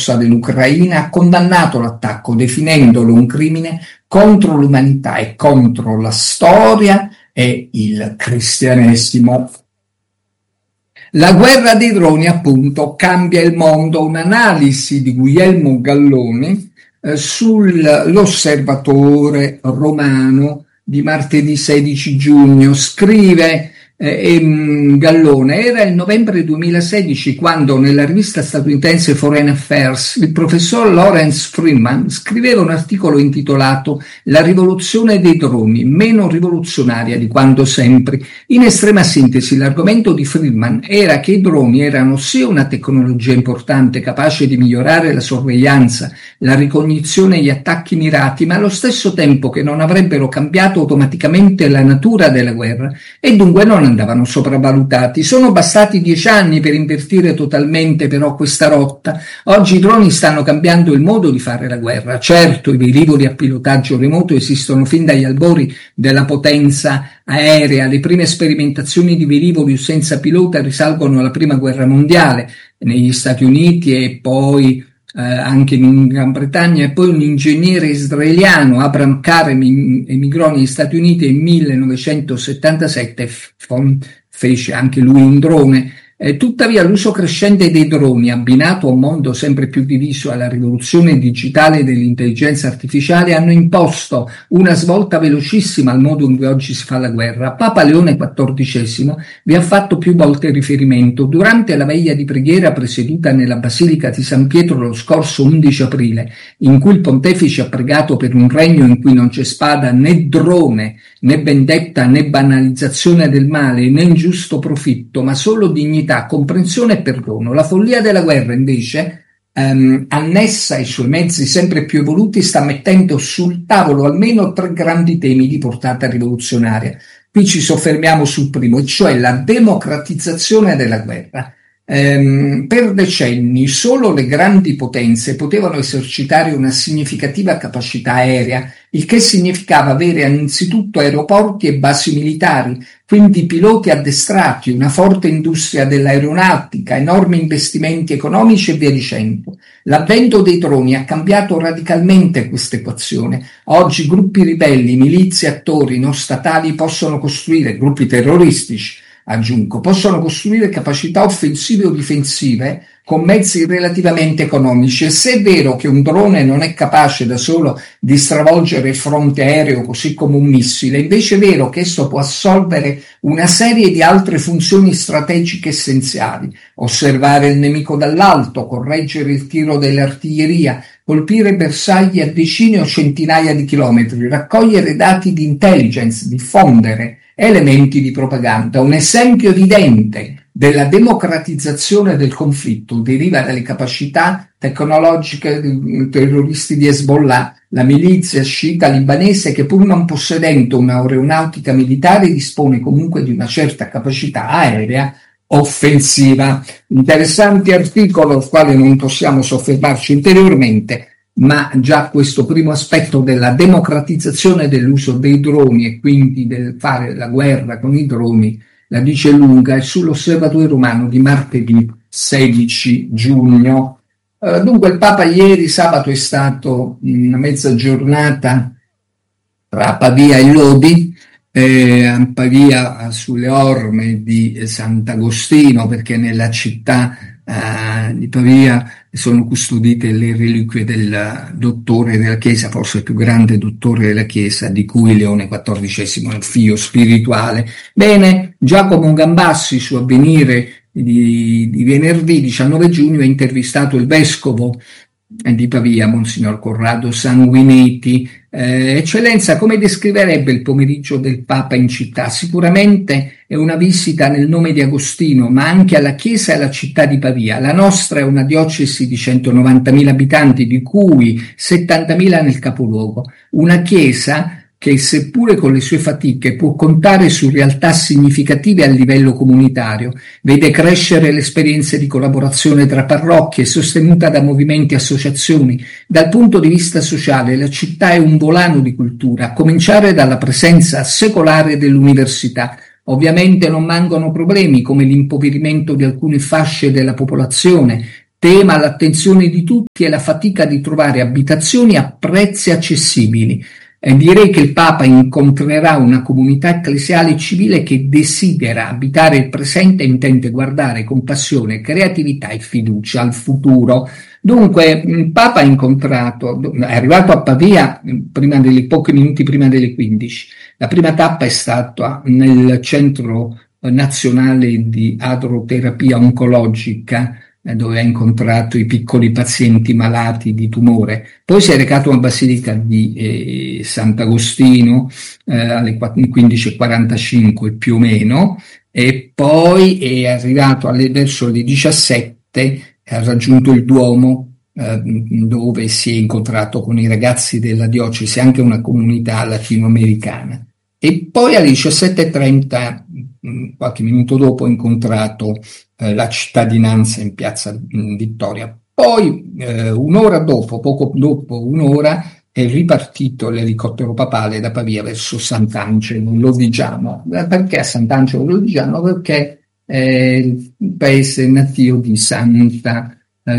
ortodossa dell'Ucraina ha condannato l'attacco, definendolo un crimine contro l'umanità e contro la storia e il cristianesimo. La guerra dei droni, appunto, cambia il mondo. Un'analisi di Guglielmo Galloni sull'Osservatore Romano di martedì 16 giugno. Scrive Gallone: era il novembre 2016 quando nella rivista statunitense Foreign Affairs il professor Lawrence Freeman scriveva un articolo intitolato "La rivoluzione dei droni, meno rivoluzionaria di quanto sembri". In estrema sintesi, l'argomento di Freeman era che i droni erano sia una tecnologia importante capace di migliorare la sorveglianza, la ricognizione e gli attacchi mirati, ma allo stesso tempo che non avrebbero cambiato automaticamente la natura della guerra e dunque non andavano sopravvalutati. Sono bastati 10 anni per invertire totalmente però questa rotta. Oggi i droni stanno cambiando il modo di fare la guerra. Certo, i velivoli a pilotaggio remoto esistono fin dagli albori della potenza aerea. Le prime sperimentazioni di velivoli senza pilota risalgono alla Prima Guerra Mondiale negli Stati Uniti e poi anche in Gran Bretagna, e poi un ingegnere israeliano, Abraham Karem, emigrò negli Stati Uniti e nel 1977 fece anche lui un drone. Tuttavia l'uso crescente dei droni, abbinato a un mondo sempre più diviso alla rivoluzione digitale dell'intelligenza artificiale, hanno imposto una svolta velocissima al modo in cui oggi si fa la guerra. Papa Leone XIV vi ha fatto più volte riferimento. Durante la veglia di preghiera presieduta nella Basilica di San Pietro lo scorso 11 aprile, in cui il pontefice ha pregato per un regno in cui non c'è spada né drone, né vendetta, né banalizzazione del male, né ingiusto profitto, ma solo dignità, comprensione e perdono. La follia della guerra, invece, annessa ai suoi mezzi sempre più evoluti, sta mettendo sul tavolo almeno 3 grandi temi di portata rivoluzionaria. Qui ci soffermiamo sul primo, e cioè la democratizzazione della guerra. Per decenni solo le grandi potenze potevano esercitare una significativa capacità aerea, il che significava avere innanzitutto aeroporti e basi militari, quindi piloti addestrati, una forte industria dell'aeronautica, enormi investimenti economici e via dicendo. L'avvento dei droni ha cambiato radicalmente questa equazione. Oggi gruppi ribelli, milizie, attori non statali possono costruire, gruppi terroristici, aggiungo, possono costruire capacità offensive o difensive con mezzi relativamente economici. E se è vero che un drone non è capace da solo di stravolgere il fronte aereo così come un missile, invece è vero che esso può assolvere una serie di altre funzioni strategiche essenziali: osservare il nemico dall'alto, correggere il tiro dell'artiglieria, colpire bersagli a decine o centinaia di chilometri, raccogliere dati di intelligence, diffondere elementi di propaganda. Un esempio evidente della democratizzazione del conflitto deriva dalle capacità tecnologiche dei terroristi di Hezbollah, la milizia sciita libanese che, pur non possedendo un'aeronautica militare, dispone comunque di una certa capacità aerea offensiva. Interessante articolo, al quale non possiamo soffermarci ulteriormente, ma già questo primo aspetto della democratizzazione dell'uso dei droni e quindi del fare la guerra con i droni la dice lunga. È sull'Osservatore Romano di martedì 16 giugno. Dunque il Papa ieri sabato è stato una mezza giornata tra Pavia e Lodi, a Pavia sulle orme di Sant'Agostino, perché nella città di Pavia sono custodite le reliquie del dottore della Chiesa, forse il più grande dottore della Chiesa, di cui Leone XIV è il figlio spirituale. Bene, Giacomo Gambassi su Avvenire di venerdì 19 giugno ha intervistato il vescovo di Pavia, Monsignor Corrado Sanguinetti. Eccellenza, come descriverebbe il pomeriggio del Papa in città? Sicuramente è una visita nel nome di Agostino, ma anche alla chiesa e alla città di Pavia. La nostra è una diocesi di 190.000 abitanti, di cui 70.000 nel capoluogo. Una chiesa che, seppure con le sue fatiche, può contare su realtà significative a livello comunitario, vede crescere le esperienze di collaborazione tra parrocchie, sostenuta da movimenti e associazioni. Dal punto di vista sociale, la città è un volano di cultura, a cominciare dalla presenza secolare dell'università. Ovviamente non mancano problemi come l'impoverimento di alcune fasce della popolazione, tema l'attenzione di tutti e la fatica di trovare abitazioni a prezzi accessibili. Direi che il Papa incontrerà una comunità ecclesiale civile che desidera abitare il presente e intende guardare con passione, creatività e fiducia al futuro. Dunque, il Papa è arrivato a Pavia pochi minuti prima delle 15. La prima tappa è stata nel Centro Nazionale di Adroterapia Oncologica, dove ha incontrato i piccoli pazienti malati di tumore. Poi si è recato alla Basilica di Sant'Agostino alle 15:45 più o meno, e poi è arrivato verso le 17, ha raggiunto il Duomo, dove si è incontrato con i ragazzi della diocesi, anche una comunità latinoamericana. E poi alle 17:30, qualche minuto dopo, ha incontrato la cittadinanza in piazza Vittoria. Poi un'ora dopo, poco dopo un'ora, è ripartito l'elicottero papale da Pavia verso Sant'Angelo Lodigiano. Perché a Sant'Angelo Lodigiano? Perché è il paese natio di Santa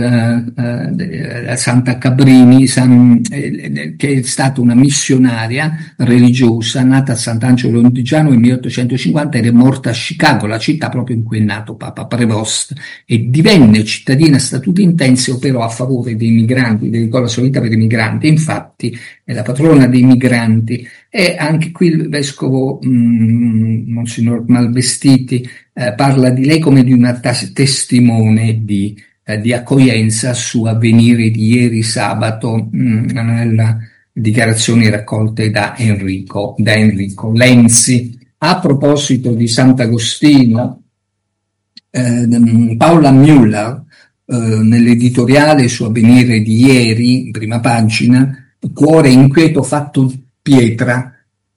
Cabrini, che è stata una missionaria religiosa nata a Sant'Angelo Lodigiano nel 1850 ed è morta a Chicago, la città proprio in cui è nato Papa Prevost, e divenne cittadina statunitense, operò a favore dei migranti, dedicò la sua vita per i migranti. Infatti è la patrona dei migranti. E anche qui il vescovo Monsignor Malvestiti parla di lei come di una testimone di accoglienza su Avvenire di ieri sabato, nella dichiarazioni raccolte da Enrico Lenzi. A proposito di Sant'Agostino, Paola Müller, nell'editoriale su Avvenire di ieri, in prima pagina, Cuore inquieto fatto pietra,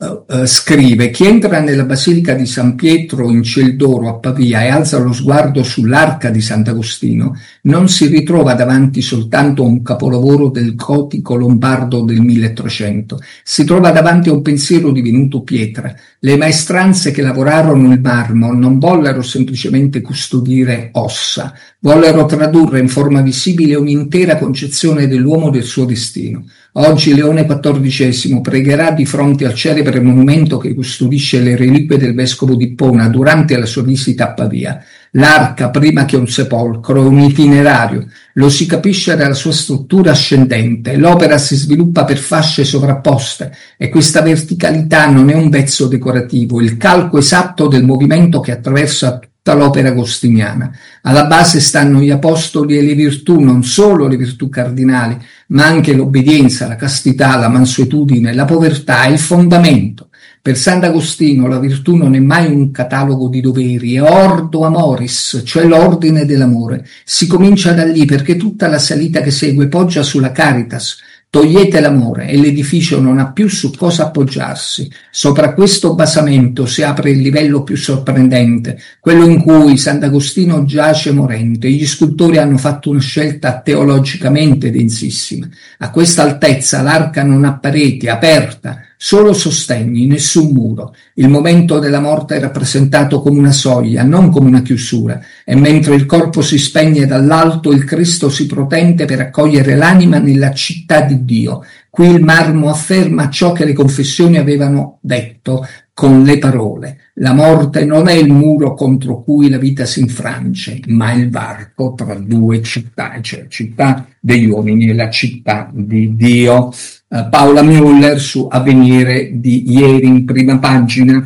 scrive: chi entra nella Basilica di San Pietro in Ciel d'Oro a Pavia e alza lo sguardo sull'arca di Sant'Agostino non si ritrova davanti soltanto a un capolavoro del gotico lombardo del 1300, si trova davanti a un pensiero divenuto pietra. Le maestranze che lavorarono il marmo non vollero semplicemente custodire ossa, vollero tradurre in forma visibile un'intera concezione dell'uomo e del suo destino. Oggi Leone XIV pregherà di fronte al celebre monumento che custodisce le reliquie del vescovo di Ippona durante la sua visita a Pavia. L'arca, prima che un sepolcro, è un itinerario, lo si capisce dalla sua struttura ascendente. L'opera si sviluppa per fasce sovrapposte e questa verticalità non è un vezzo decorativo, il calco esatto del movimento che attraversa tutta l'opera agostiniana. Alla base stanno gli apostoli e le virtù, non solo le virtù cardinali, ma anche l'obbedienza, la castità, la mansuetudine, la povertà, il fondamento. Per Sant'Agostino la virtù non è mai un catalogo di doveri, è ordo amoris, cioè l'ordine dell'amore. Si comincia da lì perché tutta la salita che segue poggia sulla caritas. Togliete l'amore e l'edificio non ha più su cosa appoggiarsi. Sopra questo basamento si apre il livello più sorprendente, quello in cui Sant'Agostino giace morente. Gli scultori hanno fatto una scelta teologicamente densissima. A questa altezza l'arca non ha pareti, è aperta, solo sostegni, nessun muro. Il momento della morte è rappresentato come una soglia, non come una chiusura, e mentre il corpo si spegne dall'alto, il Cristo si protende per accogliere l'anima nella città di Dio. Qui il marmo afferma ciò che le confessioni avevano detto con le parole. La morte non è il muro contro cui la vita si infrange, ma il varco tra due città, cioè città degli uomini e la città di Dio. Paola Müller su Avvenire di ieri in prima pagina.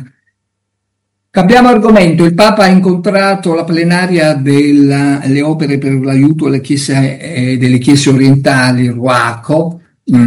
Cambiamo argomento. Il Papa ha incontrato la plenaria delle opere per l'aiuto alle chiese, delle chiese orientali, RUACO,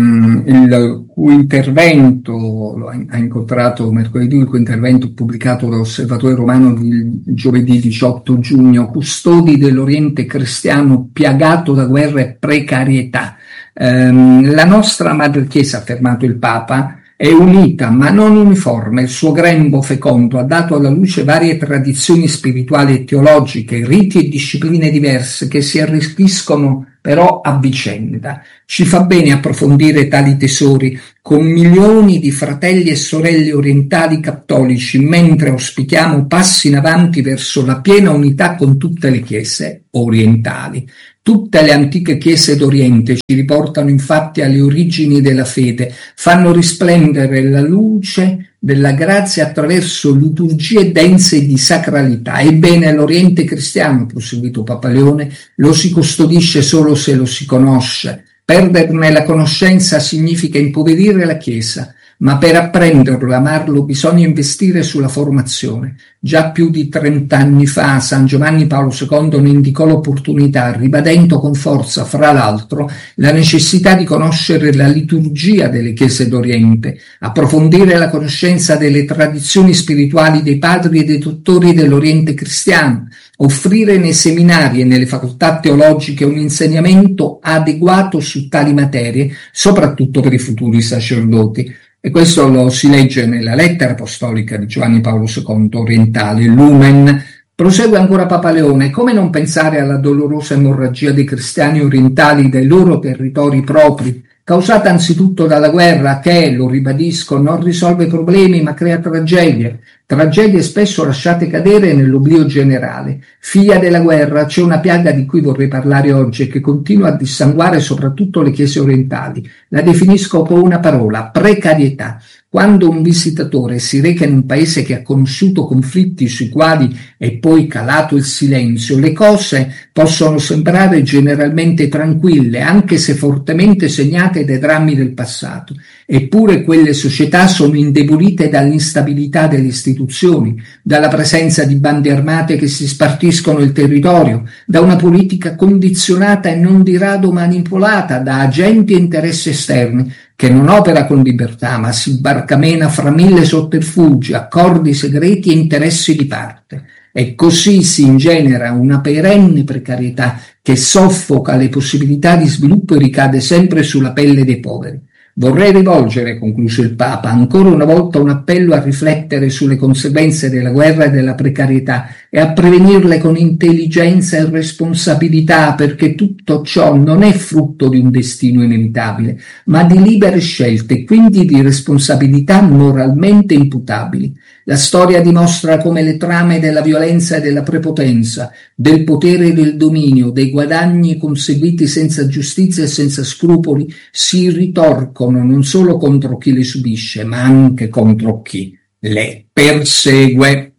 il cui intervento ha incontrato mercoledì, il cui intervento pubblicato dall'Osservatore Romano di giovedì 18 giugno, custodi dell'Oriente cristiano piagato da guerra e precarietà. La nostra madre Chiesa, ha affermato il Papa, è unita ma non uniforme. Il suo grembo fecondo ha dato alla luce varie tradizioni spirituali e teologiche, riti e discipline diverse che si arricchiscono però a vicenda. Ci fa bene approfondire tali tesori con milioni di fratelli e sorelle orientali cattolici, mentre auspichiamo passi in avanti verso la piena unità con tutte le chiese orientali. Tutte le antiche chiese d'Oriente ci riportano infatti alle origini della fede, fanno risplendere la luce della grazia attraverso liturgie dense di sacralità. Ebbene, l'Oriente cristiano, proseguito Papa Leone, lo si custodisce solo se lo si conosce. Perderne la conoscenza significa impoverire la Chiesa, ma per apprenderlo e amarlo bisogna investire sulla formazione. Già più di 30 anni fa San Giovanni Paolo II ne indicò l'opportunità, ribadendo con forza, fra l'altro, la necessità di conoscere la liturgia delle chiese d'Oriente, approfondire la conoscenza delle tradizioni spirituali dei padri e dei dottori dell'Oriente cristiano, offrire nei seminari e nelle facoltà teologiche un insegnamento adeguato su tali materie, soprattutto per i futuri sacerdoti. E questo lo si legge nella lettera apostolica di Giovanni Paolo II orientale, Lumen. Prosegue ancora Papa Leone: come non pensare alla dolorosa emorragia dei cristiani orientali dai loro territori propri, causata anzitutto dalla guerra che, lo ribadisco, non risolve problemi ma crea tragedie spesso lasciate cadere nell'oblio generale. Figlia della guerra, c'è una piaga di cui vorrei parlare oggi e che continua a dissanguare soprattutto le chiese orientali. La definisco con una parola: precarietà. Quando un visitatore si reca in un paese che ha conosciuto conflitti sui quali è poi calato il silenzio, le cose possono sembrare generalmente tranquille, anche se fortemente segnate dai drammi del passato. Eppure quelle società sono indebolite dall'instabilità delle istituzioni, dalla presenza di bande armate che si spartiscono il territorio, da una politica condizionata e non di rado manipolata da agenti e interessi esterni, che non opera con libertà, ma si barcamena fra mille sotterfugi, accordi segreti e interessi di parte. E così si ingenera una perenne precarietà che soffoca le possibilità di sviluppo e ricade sempre sulla pelle dei poveri. Vorrei rivolgere, concluse il Papa, ancora una volta un appello a riflettere sulle conseguenze della guerra e della precarietà e a prevenirle con intelligenza e responsabilità, perché tutto ciò non è frutto di un destino inevitabile, ma di libere scelte e quindi di responsabilità moralmente imputabili. La storia dimostra come le trame della violenza e della prepotenza, del potere e del dominio, dei guadagni conseguiti senza giustizia e senza scrupoli si ritorcono non solo contro chi le subisce, ma anche contro chi le persegue.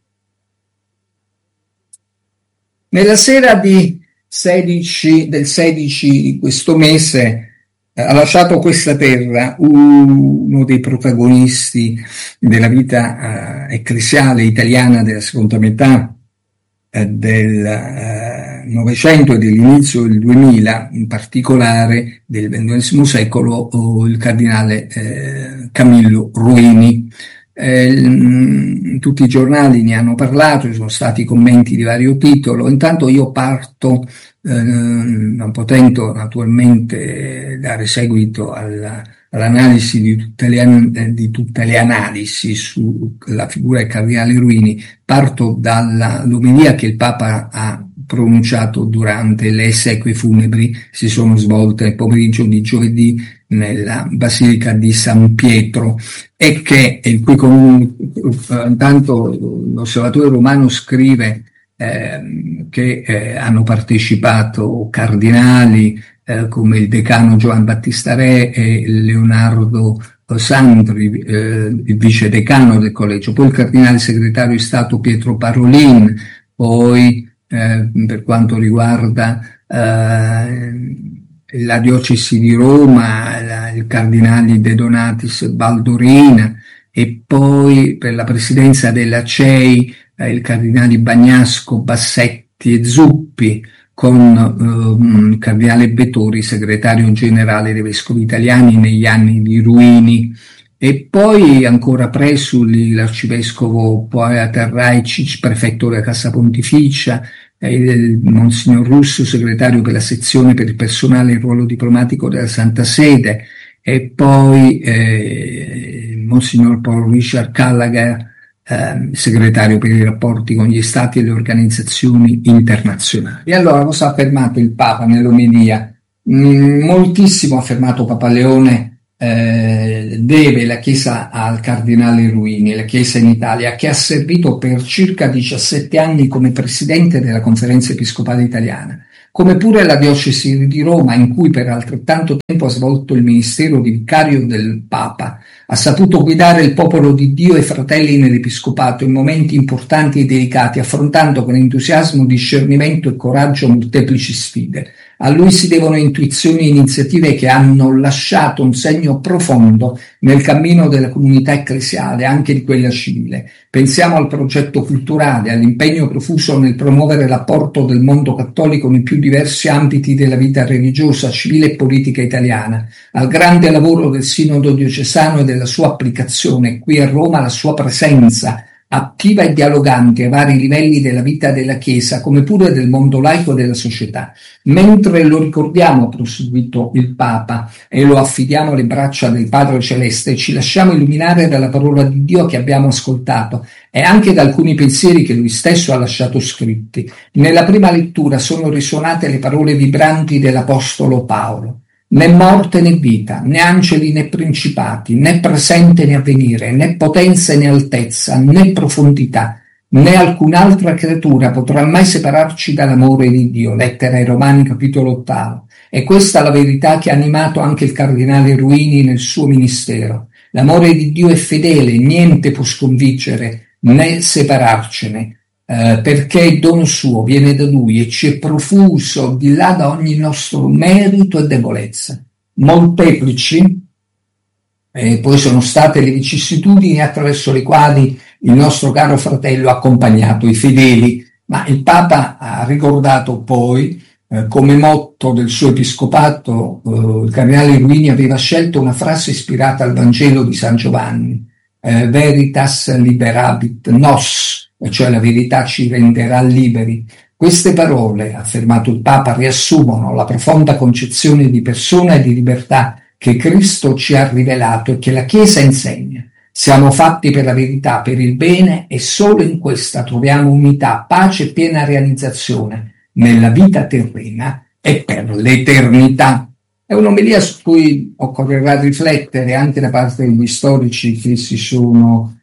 Nella sera del 16 di questo mese ha lasciato questa terra uno dei protagonisti della vita ecclesiale italiana della seconda metà del Novecento e dell'inizio del 2000, in particolare del XX secolo, il cardinale Camillo Ruini. Tutti i giornali ne hanno parlato, ci sono stati commenti di vario titolo. Intanto io parto, non potendo naturalmente dare seguito all'analisi di tutte le analisi sulla figura del cardinale Ruini, parto dall'omelia che il Papa ha pronunciato durante le esequie funebri, si sono svolte nel pomeriggio di giovedì nella Basilica di San Pietro, e che in cui intanto l'Osservatore Romano scrive che hanno partecipato cardinali come il decano Giovan Battista Re e Leonardo Sandri, il vice decano del collegio, poi il cardinale segretario di Stato Pietro Parolin, poi per quanto riguarda la diocesi di Roma, il cardinale De Donatis Baldorina, e poi per la presidenza della CEI il cardinale Bagnasco, Bassetti e Zuppi, con il cardinale Bettori, segretario generale dei vescovi italiani negli anni di Ruini, e poi ancora presuli l'arcivescovo Poeta Rajcic, prefetto della Cassa Pontificia, il Monsignor Russo, segretario per la sezione per il personale e il ruolo diplomatico della Santa Sede, e poi il Monsignor Paul Richard Gallagher, segretario per i rapporti con gli stati e le organizzazioni internazionali. E allora cosa ha affermato il Papa nell'omelia? Moltissimo ha affermato Papa Leone deve la Chiesa al cardinale Ruini, la Chiesa in Italia, che ha servito per circa 17 anni come presidente della Conferenza Episcopale Italiana, come pure la diocesi di Roma, in cui per altrettanto tempo ha svolto il ministero di vicario del Papa. Ha saputo guidare il popolo di Dio e i fratelli nell'episcopato in momenti importanti e delicati, affrontando con entusiasmo, discernimento e coraggio molteplici sfide. A lui si devono intuizioni e iniziative che hanno lasciato un segno profondo nel cammino della comunità ecclesiale, anche di quella civile. Pensiamo al progetto culturale, all'impegno profuso nel promuovere l'apporto del mondo cattolico nei più diversi ambiti della vita religiosa, civile e politica italiana, al grande lavoro del Sinodo diocesano e della sua applicazione, qui a Roma la sua presenza attiva e dialogante ai vari livelli della vita della Chiesa, come pure del mondo laico e della società. Mentre lo ricordiamo, ha proseguito il Papa, e lo affidiamo alle braccia del Padre Celeste, ci lasciamo illuminare dalla parola di Dio che abbiamo ascoltato e anche da alcuni pensieri che lui stesso ha lasciato scritti. Nella prima lettura sono risuonate le parole vibranti dell'Apostolo Paolo. Né morte né vita, né angeli né principati, né presente né avvenire, né potenza né altezza, né profondità, né alcun'altra creatura potrà mai separarci dall'amore di Dio. Lettera ai Romani, capitolo 8. E questa è la verità che ha animato anche il cardinale Ruini nel suo ministero. L'amore di Dio è fedele, niente può sconfiggere né separarcene. Perché è dono suo, viene da lui e ci è profuso di là da ogni nostro merito e debolezza. Molteplici poi sono state le vicissitudini attraverso le quali il nostro caro fratello ha accompagnato i fedeli, ma il Papa ha ricordato poi come motto del suo episcopato, il cardinale Ruini aveva scelto una frase ispirata al Vangelo di San Giovanni, veritas liberabit nos, cioè la verità ci renderà liberi. Queste parole, ha affermato il Papa, riassumono la profonda concezione di persona e di libertà che Cristo ci ha rivelato e che la Chiesa insegna. Siamo fatti per la verità, per il bene, e solo in questa troviamo unità, pace e piena realizzazione nella vita terrena e per l'eternità. È un'omelia su cui occorrerà riflettere anche da parte degli storici che si sono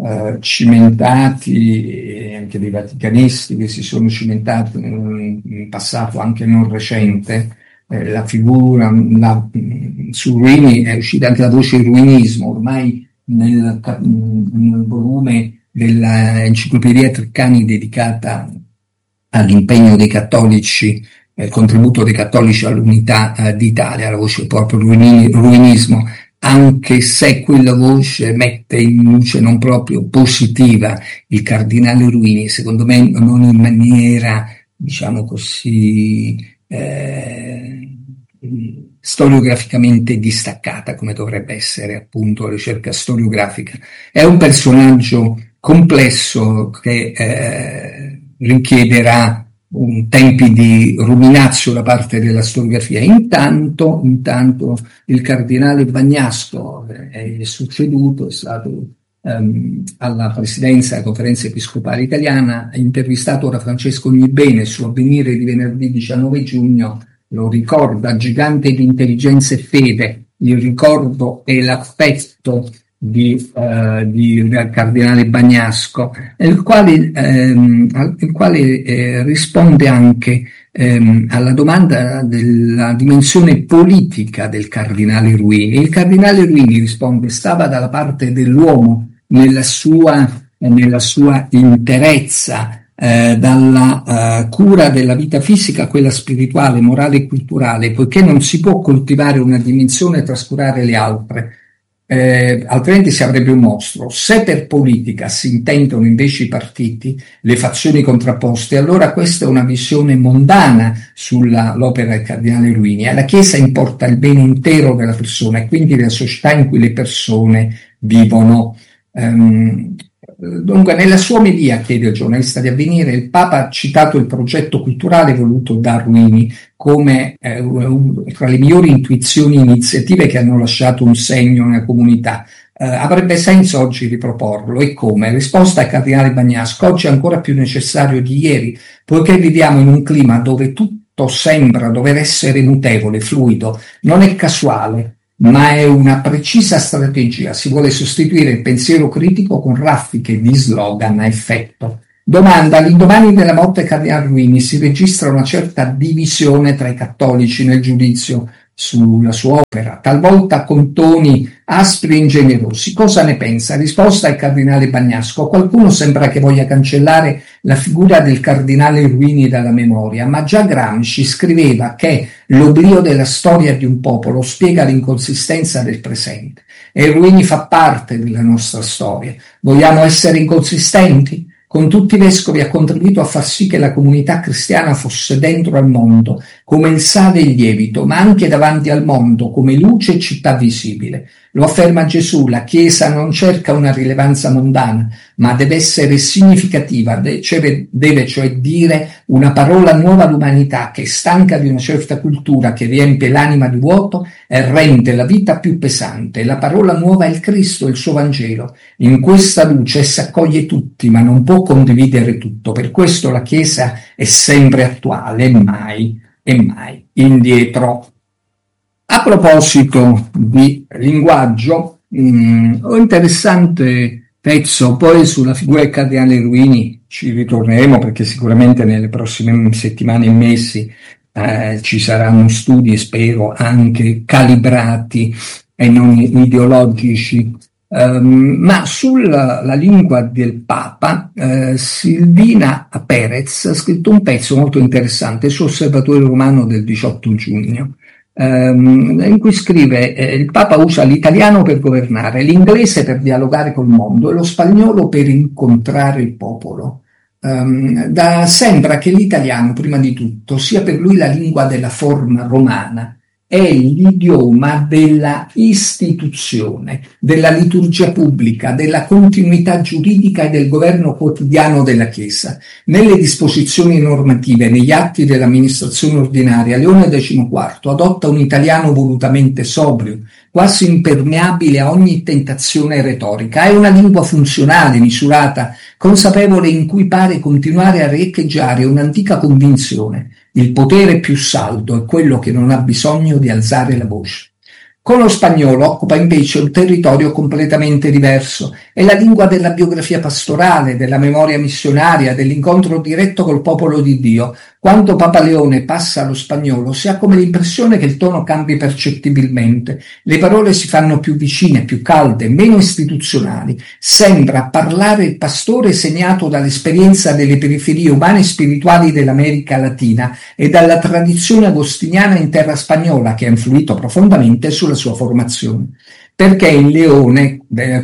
cimentati, anche dei vaticanisti che si sono cimentati in passato anche non recente. La figura su Ruini è uscita anche la voce ruinismo, ormai nel volume dell'enciclopedia Treccani dedicata all'impegno dei cattolici, il contributo dei cattolici all'unità d'Italia, la voce proprio ruinismo, anche se quella voce mette in luce non proprio positiva il cardinale Ruini, secondo me non in maniera, diciamo così, storiograficamente distaccata come dovrebbe essere appunto la ricerca storiografica. È un personaggio complesso che richiederà tempi di ruminazio da parte della storiografia. Intanto il cardinale Bagnasco è succeduto, è stato alla presidenza della Conferenza Episcopale Italiana, ha intervistato ora Francesco Ognibene su Avvenire di venerdì 19 giugno, lo ricorda, gigante di intelligenza e fede, il ricordo e l'affetto del cardinale Bagnasco, il quale risponde anche alla domanda della dimensione politica del cardinale Ruini. Il cardinale Ruini risponde: stava dalla parte dell'uomo nella sua interezza, dalla cura della vita fisica a quella spirituale, morale e culturale, poiché non si può coltivare una dimensione e trascurare le altre. Altrimenti si avrebbe un mostro. Se per politica si intendono invece i partiti, le fazioni contrapposte, allora questa è una visione mondana sull'opera del cardinale Ruini. Alla Chiesa importa il bene intero della persona e quindi la società in cui le persone vivono. Dunque, nella sua omelia, chiede il giornalista di Avvenire, il Papa ha citato il progetto culturale voluto da Ruini come tra le migliori intuizioni e iniziative che hanno lasciato un segno nella comunità. Avrebbe senso oggi riproporlo, e come? Risposta al cardinale Bagnasco: oggi è ancora più necessario di ieri, poiché viviamo in un clima dove tutto sembra dover essere mutevole, fluido, non è casuale. ma è una precisa strategia. Si vuole sostituire il pensiero critico con raffiche di slogan a effetto. Domanda: all'indomani della morte del Cardinale Ruini si registra una certa divisione tra i cattolici nel giudizio sulla sua opera, talvolta con toni aspri e ingenerosi. Cosa ne pensa? Risposta al Cardinale Bagnasco: qualcuno sembra che voglia cancellare la figura del Cardinale Ruini dalla memoria, ma già Gramsci scriveva che l'oblio della storia di un popolo spiega l'inconsistenza del presente e Ruini fa parte della nostra storia. Vogliamo essere inconsistenti? Con tutti i vescovi ha contribuito a far sì che la comunità cristiana fosse dentro al mondo come il sale e il lievito, ma anche davanti al mondo come luce e città visibile. Lo afferma Gesù: la Chiesa non cerca una rilevanza mondana, ma deve essere significativa, deve cioè dire una parola nuova all'umanità che è stanca di una certa cultura che riempie l'anima di vuoto e rende la vita più pesante. La parola nuova è il Cristo e il suo Vangelo. In questa luce essa accoglie tutti, ma non può condividere tutto. Per questo la Chiesa è sempre attuale e mai indietro. A proposito di linguaggio, ho un interessante pezzo, poi sulla figura del Cardinale Ruini ci ritorneremo perché sicuramente nelle prossime settimane e mesi ci saranno studi, spero, anche calibrati e non ideologici. Ma sulla lingua del Papa, Silvina Perez ha scritto un pezzo molto interessante su Osservatore Romano del 18 giugno, in cui scrive: il Papa usa l'italiano per governare, l'inglese per dialogare col mondo e lo spagnolo per incontrare il popolo. Sembra che l'italiano, prima di tutto, sia per lui la lingua della forma romana, è l'idioma della istituzione, della liturgia pubblica, della continuità giuridica e del governo quotidiano della Chiesa. Nelle disposizioni normative, negli atti dell'amministrazione ordinaria, Leone XIV adotta un italiano volutamente sobrio, quasi impermeabile a ogni tentazione retorica. È una lingua funzionale, misurata, consapevole, in cui pare continuare a riecheggiare un'antica convinzione: il potere più saldo è quello che non ha bisogno di alzare la voce. Con lo spagnolo occupa invece un territorio completamente diverso. È la lingua della biografia pastorale, della memoria missionaria, dell'incontro diretto col popolo di Dio. Quando Papa Leone passa allo spagnolo si ha come l'impressione che il tono cambi percettibilmente. Le parole si fanno più vicine, più calde, meno istituzionali. Sembra parlare il pastore segnato dall'esperienza delle periferie umane e spirituali dell'America Latina e dalla tradizione agostiniana in terra spagnola, che ha influito profondamente sulla sua formazione. Perché in Leone,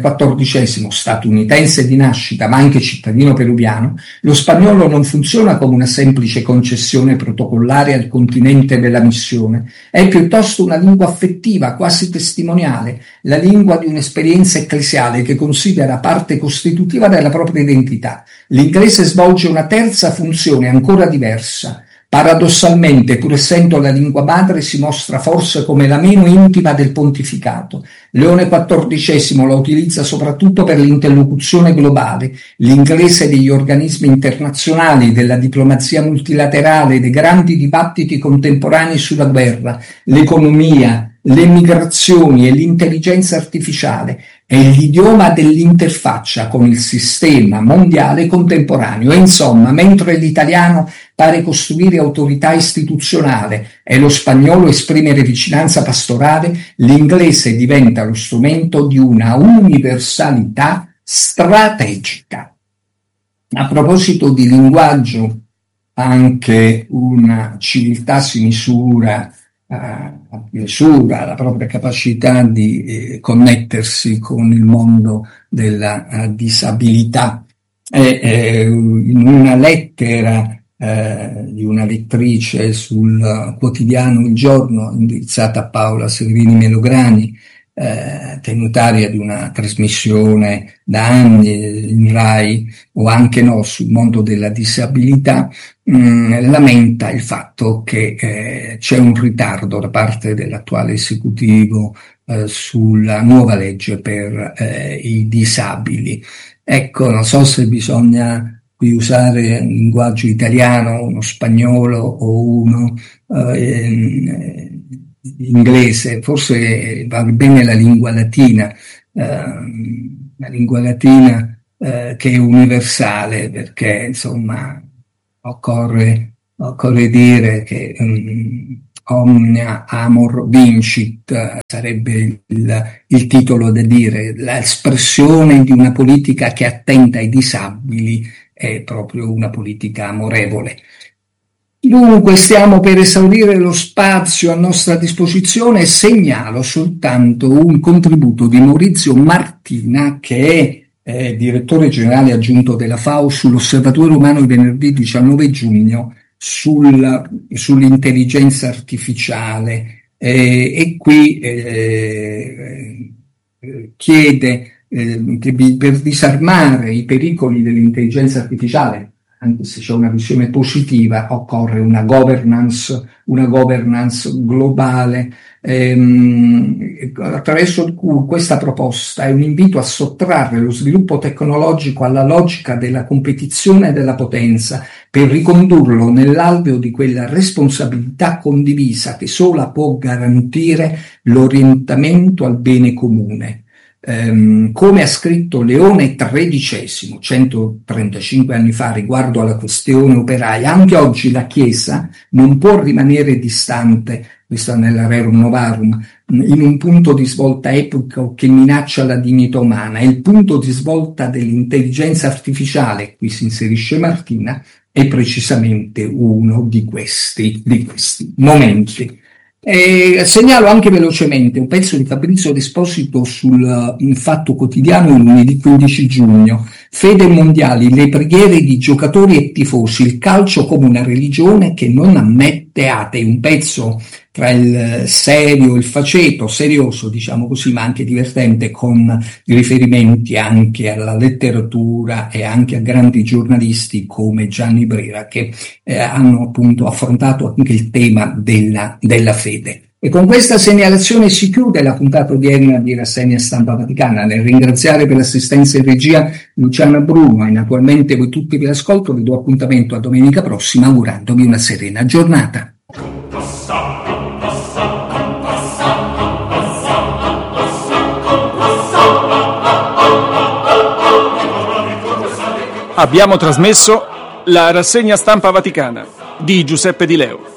XIV, statunitense di nascita ma anche cittadino peruviano, lo spagnolo non funziona come una semplice concessione protocollare al continente della missione, è piuttosto una lingua affettiva, quasi testimoniale, la lingua di un'esperienza ecclesiale che considera parte costitutiva della propria identità. L'inglese svolge una terza funzione ancora diversa. Paradossalmente, pur essendo la lingua madre, si mostra forse come la meno intima del pontificato. Leone XIV la utilizza soprattutto per l'interlocuzione globale, l'inglese degli organismi internazionali, della diplomazia multilaterale, dei grandi dibattiti contemporanei sulla guerra, l'economia, le migrazioni e l'intelligenza artificiale. È l'idioma dell'interfaccia con il sistema mondiale contemporaneo. E insomma, mentre l'italiano pare costruire autorità istituzionale e lo spagnolo esprimere vicinanza pastorale, l'inglese diventa lo strumento di una universalità strategica. A proposito di linguaggio, anche una civiltà si misura la propria capacità di connettersi con il mondo della disabilità. In una lettera di una lettrice sul quotidiano Il Giorno, indirizzata a Paola Severini Melograni, tenutaria di una trasmissione da anni in Rai o anche no sul mondo della disabilità, lamenta il fatto che c'è un ritardo da parte dell'attuale esecutivo sulla nuova legge per i disabili. Ecco, non so se bisogna qui usare un linguaggio italiano, uno spagnolo o uno inglese, forse va bene la lingua latina, che è universale, perché insomma occorre dire che omnia amor vincit sarebbe il titolo da dire, l'espressione di una politica che attenta ai disabili è proprio una politica amorevole. Dunque stiamo per esaurire lo spazio a nostra disposizione e segnalo soltanto un contributo di Maurizio Martina, che è direttore generale aggiunto della FAO, sull'Osservatorio Umano di venerdì 19 giugno sull'intelligenza artificiale, e qui chiede che per disarmare i pericoli dell'intelligenza artificiale, anche se c'è una visione positiva, occorre una governance globale, attraverso questa proposta è un invito a sottrarre lo sviluppo tecnologico alla logica della competizione e della potenza, per ricondurlo nell'alveo di quella responsabilità condivisa che sola può garantire l'orientamento al bene comune. Come ha scritto Leone XIII 135 anni fa riguardo alla questione operaia, anche oggi la Chiesa non può rimanere distante, questo nella Rerum Novarum, in un punto di svolta epico che minaccia la dignità umana. È il punto di svolta dell'intelligenza artificiale, qui si inserisce Martina, è precisamente uno di questi momenti. Segnalo anche velocemente un pezzo di Fabrizio D'Esposito sul Fatto Quotidiano lunedì 15 giugno. Fede mondiali, le preghiere di giocatori e tifosi, il calcio come una religione che non ammette atei. Un pezzo tra il serio, il faceto, serioso diciamo così, ma anche divertente, con riferimenti anche alla letteratura e anche a grandi giornalisti come Gianni Brera, che hanno appunto affrontato anche il tema della fede. E con questa segnalazione si chiude la puntata odierna di Rassegna Stampa Vaticana. Nel ringraziare per l'assistenza in regia Luciana Bruno e naturalmente voi tutti per l'ascolto, vi do appuntamento a domenica prossima augurandovi una serena giornata. Abbiamo trasmesso la Rassegna Stampa Vaticana di Giuseppe Di Leo.